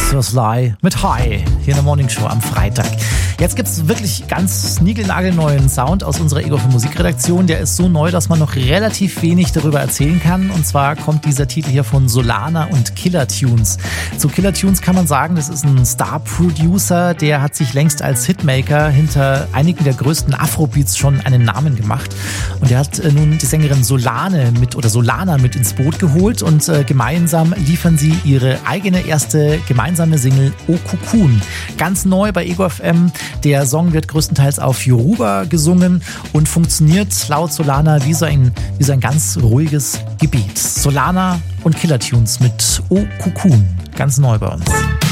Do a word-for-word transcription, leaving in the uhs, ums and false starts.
für Sly mit Hi hier in der Morning Show am Freitag. Jetzt gibt es wirklich ganz niegelnagelneuen Sound aus unserer Ego für Musikredaktion. Der ist so neu, dass man noch relativ wenig darüber erzählen kann. Und zwar kommt dieser Titel hier von Solana und Killer Tunes. Zu Killer Tunes kann man sagen, das ist ein Star-Producer, der hat sich längst als Hitmaker hinter einigen der größten Afrobeats schon einen Namen gemacht. Und er hat nun die Sängerin Solane mit oder Solana mit ins Boot geholt und äh, gemeinsam liefern sie ihre eigene erste gemeinsame Single O Cocoon. Ganz neu bei Ego F M. Der Song wird größtenteils auf Yoruba gesungen und funktioniert laut Solana wie so ein, wie so ein ganz ruhiges Gebet. Solana und Killer Tunes mit O Cocoon. Ganz neu bei uns.